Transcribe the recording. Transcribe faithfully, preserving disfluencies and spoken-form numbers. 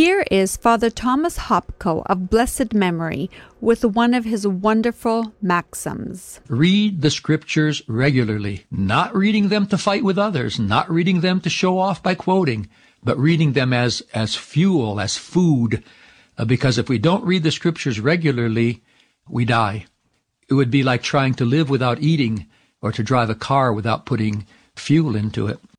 Here is Father Thomas Hopko of blessed memory with one of his wonderful maxims. Read the scriptures regularly, not reading them to fight with others, not reading them to show off by quoting, but reading them as, as fuel, as food. Uh, because if we don't read the scriptures regularly, we die. It would be like trying to live without eating or to drive a car without putting fuel into it.